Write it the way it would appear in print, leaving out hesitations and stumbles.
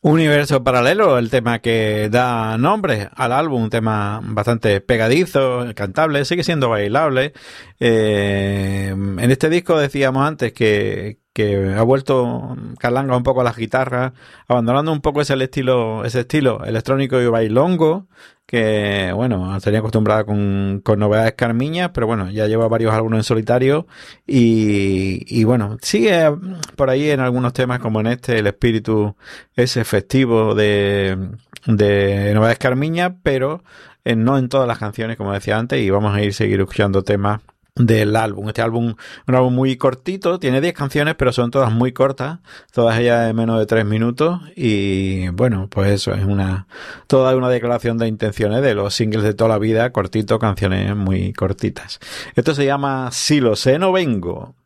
Universo Paralelo, el tema que da nombre al álbum, un tema bastante pegadizo, cantable, sigue siendo bailable. En este disco decíamos antes que ha vuelto Carlanga un poco a las guitarras, abandonando un poco ese estilo electrónico y bailongo, que bueno, tenía acostumbrada con Novedades Carmiñas, pero bueno, ya lleva varios álbumes en solitario y bueno, sigue por ahí en algunos temas como en este, el espíritu ese festivo de Novedades Carmiñas, pero no en todas las canciones, como decía antes, y vamos a seguir escuchando temas del álbum. Este álbum, un álbum muy cortito, tiene 10 canciones, pero son todas muy cortas, todas ellas de menos de 3 minutos, y bueno, pues eso, es toda una declaración de intenciones de los singles de toda la vida, cortito, canciones muy cortitas. Esto se llama Si lo sé, no vengo.